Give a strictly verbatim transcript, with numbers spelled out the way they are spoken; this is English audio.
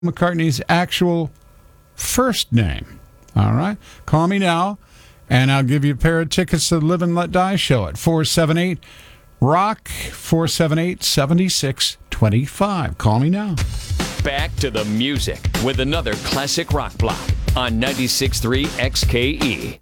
McCartney's actual first name. All right? Call me now, and I'll give you a pair of tickets to the Live and Let Die show at four seven eight rock, four seven eight, seven six two five. Call me now. Back to the music with another classic rock block on ninety-six point three X K E.